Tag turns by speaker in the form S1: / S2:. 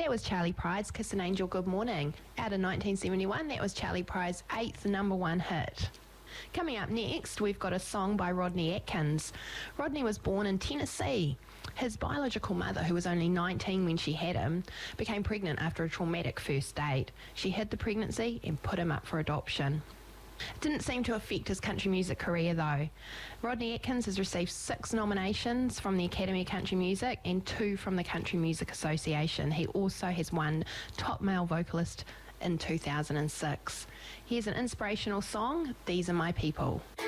S1: That was Charlie Pride's Kiss an Angel Good Morning. Out in 1971, that was Charlie Pride's 8th number one hit. Coming up next, we've got a song by Rodney Atkins. Rodney was born in Tennessee. His biological mother, who was only 19 when she had him, became pregnant after a traumatic first date. She hid the pregnancy and put him up for adoption. It didn't seem to affect his country music career though. Rodney Atkins has received 6 nominations from the Academy of Country Music and 2 from the Country Music Association. He also has won Top Male Vocalist in 2006. Here's an inspirational song, These Are My People.